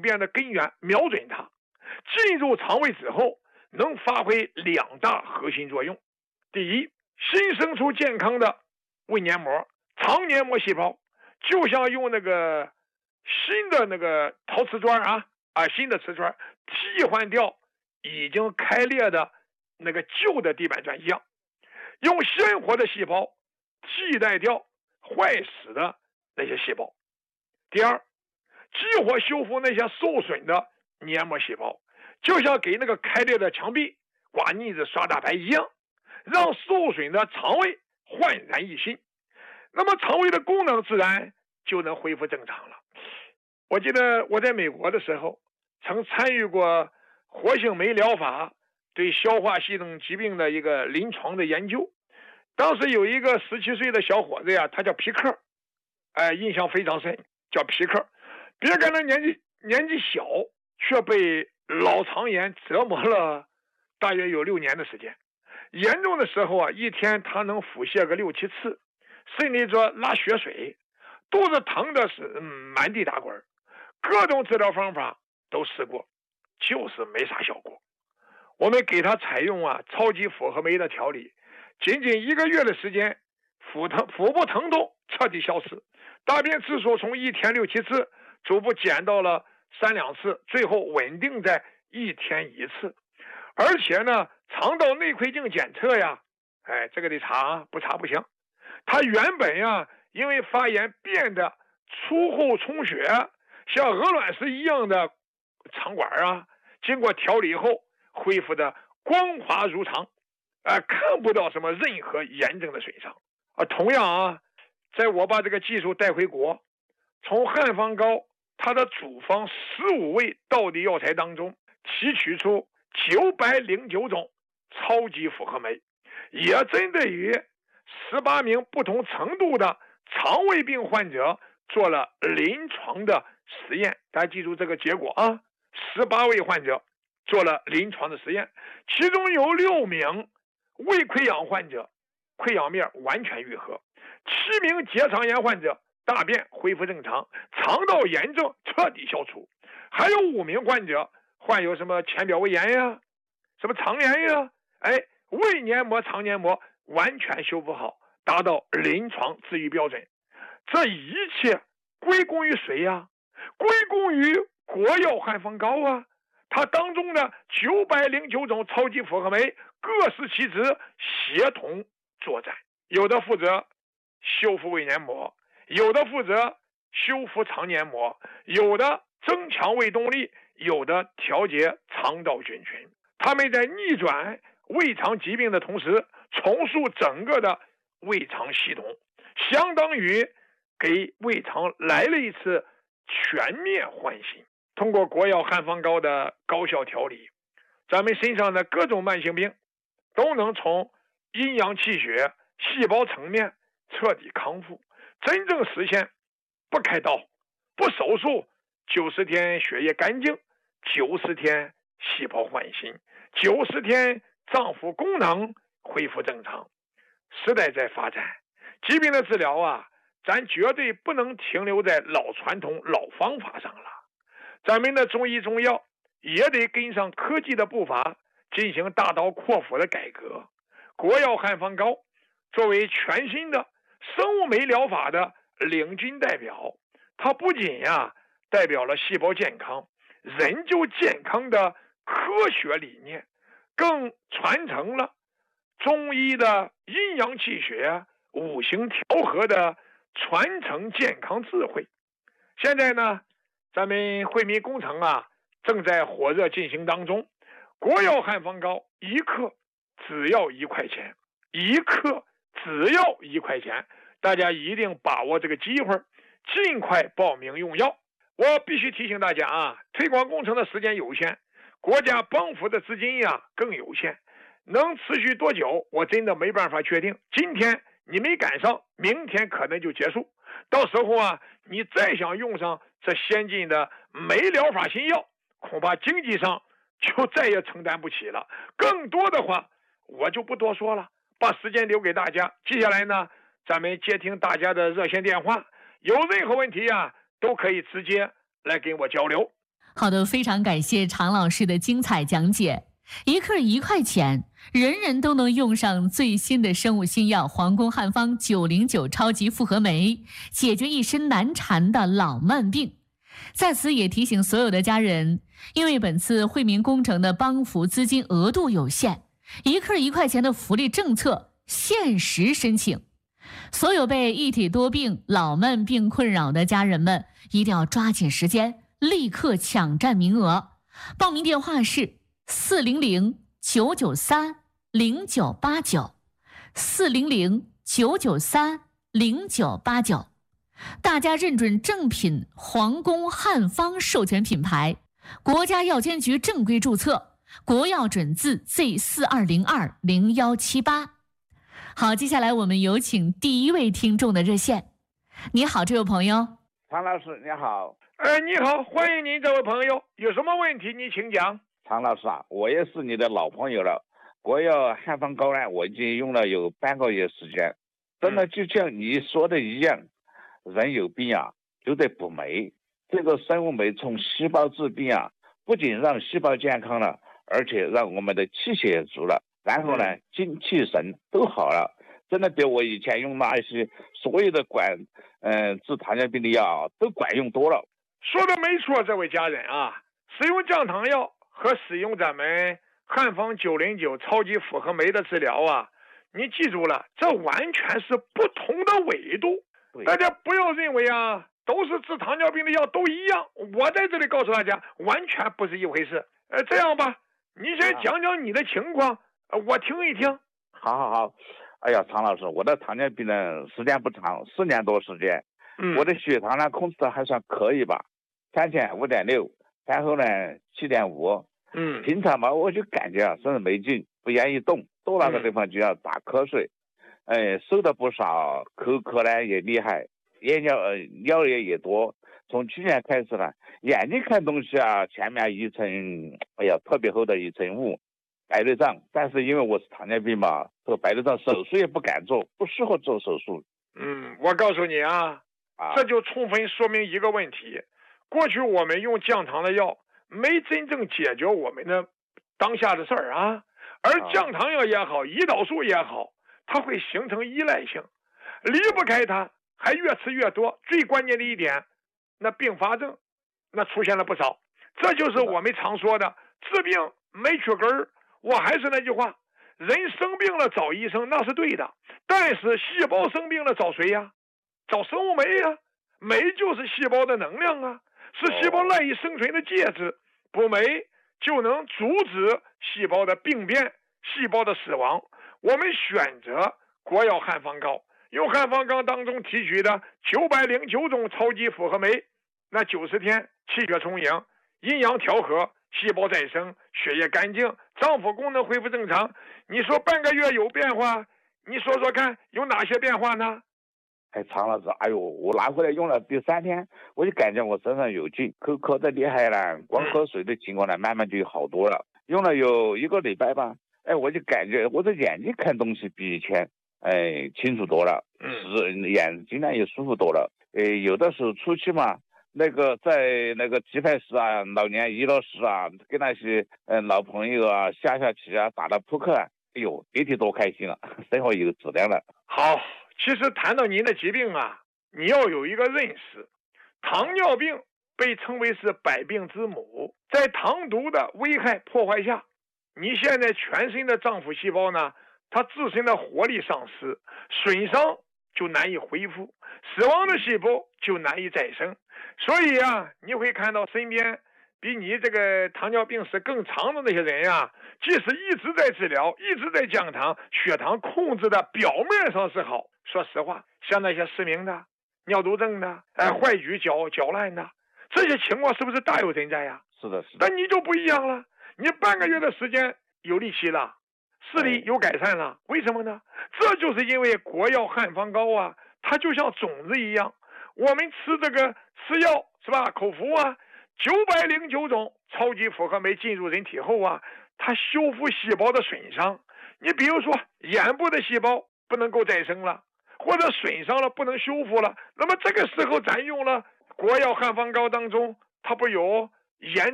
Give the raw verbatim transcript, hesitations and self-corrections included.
变的根源瞄准它，进入肠胃之后能发挥两大核心作用。第一，新生出健康的胃黏膜、肠黏膜细胞，就像用那个新的那个陶瓷砖啊啊新的瓷砖替换掉已经开裂的那个旧的地板砖一样，用鲜活的细胞替代掉坏死的那些细胞。第二，激活修复那些受损的黏膜细胞，就像给那个开裂的墙壁刮腻子刷大白一样，让受损的肠胃焕然一新，那么肠胃的功能自然就能恢复正常了。我记得我在美国的时候曾参与过活性酶疗法对消化系统疾病的一个临床的研究。当时有一个十七岁的小伙子呀，他叫皮克，哎，印象非常深，叫皮克。别看他年纪年纪小，却被脑肠炎折磨了大约有六年的时间。严重的时候啊，一天他能腹泻个六七次，甚至说拉血水，肚子疼的是嗯满地打滚，各种治疗方法都试过，就是没啥效果。我们给他采用啊超级复合酶的调理，仅仅一个月的时间，腹疼腹部疼痛彻底消失，大便次数从一天六七次逐步减到了三两次，最后稳定在一天一次。而且呢，肠道内窥镜检测呀，哎，这个得查啊，不查不行。他原本呀，因为发炎变得粗厚充血，像鹅卵石一样的肠管啊，经过调理后恢复的光滑如常，啊，看不到什么任何严重的损伤啊。同样啊，在我把这个技术带回国，从汉方膏它的主方十五味道地药材当中提取出九百零九种超级复合酶，也针对于十八名不同程度的肠胃病患者做了临床的实验。大家记住这个结果啊，十八位患者做了临床的实验，其中有六名胃溃疡患者溃疡面完全愈合，七名结肠炎患者大便恢复正常，肠道炎症彻底消除，还有五名患者患有什么浅表胃炎呀，什么肠炎呀，哎，胃黏膜、肠黏膜完全修复好，达到临床治愈标准。这一切归功于谁呀？归功于国药汉方膏啊！它当中的九百零九种超级复合酶各司其职，协同作战，有的负责修复胃黏膜，有的负责修复肠黏膜，有的增强胃动力，有的调节肠道菌群。他们在逆转胃肠疾病的同时，重塑整个的胃肠系统，相当于给胃肠来了一次全面唤醒。通过国药汉方膏的高效调理，咱们身上的各种慢性病都能从阴阳气血、细胞层面彻底康复，真正实现不开刀、不手术，九十天血液干净，九十天细胞焕新，九十天脏腑功能恢复正常。时代在发展，疾病的治疗啊，咱绝对不能停留在老传统、老方法上了。咱们的中医中药也得跟上科技的步伐，进行大刀阔斧的改革。国药汉方膏作为全新的生物酶疗法的领军代表，它不仅呀代表了细胞健康、人就健康的科学理念，更传承了中医的阴阳气血、五行调和的传承健康智慧。现在呢，咱们惠民工程啊正在火热进行当中，国药汉方膏一克只要一块钱，一克只要一块钱，大家一定把握这个机会，尽快报名用药。我必须提醒大家啊，推广工程的时间有限，国家帮扶的资金呀更有限，能持续多久我真的没办法确定。今天你没赶上，明天可能就结束，到时候啊你再想用上这先进的酶疗法新药，恐怕经济上就再也承担不起了。更多的话我就不多说了，把时间留给大家。接下来呢，咱们接听大家的热线电话，有任何问题啊都可以直接来跟我交流。 好的，非常感谢常老师的精彩讲解。一克一块钱，人人都能用上最新的生物新药皇宫汉方九零九超级复合酶，解决一身难缠的老慢病。在此也提醒所有的家人，因为本次惠民工程的帮扶资金额度有限，一克一块钱的福利政策限时申请。所有被一体多病、老慢病困扰的家人们，一定要抓紧时间，立刻抢占名额。报名电话是四零零九九三零九八九，四零零九九三零九八九。大家认准正品皇宫汉方授权品牌，国家药监局正规注册，国药准字 Z 四二零二零一七八。好，接下来我们有请第一位听众的热线。你好，这位朋友。 常老师你好。 呃，你好，欢迎您这位朋友，有什么问题你请讲。 常老师啊，我也是你的老朋友了，国药汉方膏呢，我已经用了有半个月时间，真的就像你说的一样，人有病啊就得补酶，这个生物酶从细胞治病啊，不仅让细胞健康了，而且让我们的气血也足了，然后呢精气神都好了，真的比我以前用那些所有的管嗯、呃、治糖尿病的药都管用多了。 说的没错，这位家人啊，使用降糖药和使用咱们汉方九零九超级复合酶的治疗啊，你记住了，这完全是不同的纬度。大家不要认为啊都是治糖尿病的药都一样，我在这里告诉大家完全不是一回事。呃，这样吧，你先讲讲你的情况，呃、我听一听。 好好好。哎呀，常老师，我的糖尿病呢时间不长，四年多时间，嗯、我的血糖呢控制的还算可以吧，餐前五点六，餐后呢七点五。嗯，平常嘛我就感觉啊身上没劲，不愿意动，到那个地方就要打瞌睡。哎，瘦的不少，口渴呢也厉害，夜尿呃尿液也多。从去年开始呢，眼睛看东西啊，前面一层，哎呀，特别厚的一层雾，白内障。但是因为我是糖尿病嘛，这个白内障手术也不敢做，不适合做手术。 嗯，我告诉你啊，啊这就充分说明一个问题：过去我们用降糖的药，没真正解决我们的当下的事儿啊。而降糖药也好，胰岛素也好，它会形成依赖性，离不开它，还越吃越多。最关键的一点，那并发症那出现了不少。这就是我们常说的治病没去根儿。我还是那句话，人生病了找医生那是对的，但是细胞生病了找谁呀？找生物酶呀。酶就是细胞的能量啊，是细胞赖以生存的介质。补酶就能阻止细胞的病变，细胞的死亡。我们选择国药汉方膏，用汉方膏当中提取的九百零九种超级复合酶，那九十天气血充盈，阴阳调和，细胞再生，血液干净，脏腑功能恢复正常。你说半个月有变化，你说说看有哪些变化呢？ 哎，常老师，哎呦，我拿回来用了第三天，我就感觉我身上有劲，口渴的厉害了，光喝水的情况呢，慢慢就好多了。用了有一个礼拜吧，哎，我就感觉我的眼睛看东西比以前哎清楚多了，是眼睛呢也舒服多了。哎，有的时候出去嘛，那个在那个棋牌室啊、老年娱乐室啊，跟那些嗯、呃、老朋友啊下下棋啊、打打扑克啊，哎呦，别提多开心了，生活有质量了。 好。其实谈到您的疾病啊，你要有一个认识，糖尿病被称为是百病之母，在糖毒的危害破坏下，你现在全身的脏腑细胞呢，它自身的活力丧失，损伤就难以恢复，死亡的细胞就难以再生。所以啊，你会看到身边比你这个糖尿病史更长的那些人呀、啊，即使一直在治疗，一直在降糖，血糖控制的表面上是好，说实话，像那些失明的、尿毒症的、哎坏疽脚脚烂的，这些情况是不是大有人在呀？ 是的，是的。 但你就不一样了，你半个月的时间有力气了，视力有改善了，为什么呢？这就是因为国药汉方膏啊，它就像种子一样，我们吃这个吃药是吧？口服啊，九百零九种超级复合酶进入人体后啊，它修复细胞的损伤。你比如说眼部的细胞不能够再生了，或者损伤了不能修复了，那么这个时候咱用了国药汉方膏当中，它不有严